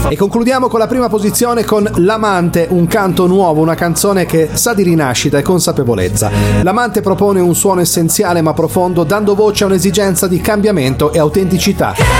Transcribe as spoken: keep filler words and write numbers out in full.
E concludiamo con la prima posizione con L'Amante, un canto nuovo, una canzone che sa di rinascita e consapevolezza. L'Amante propone un suono essenziale ma profondo, dando voce a un'esigenza di cambiamento e autenticità.